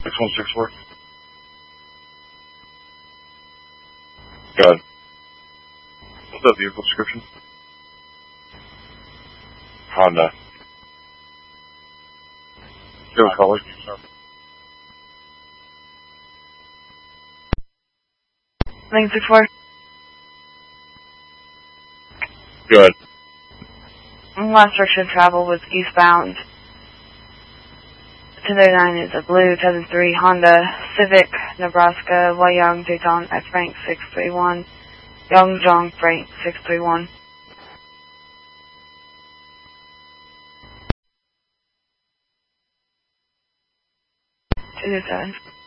6164. Good. What's that vehicle description? Honda. Go color. 964. Good. Last direction of travel was eastbound. 1039 is a blue 2003 Honda Civic, Nebraska, Wyong Dayton at Frank 631. Yongjong Frank 631. 227.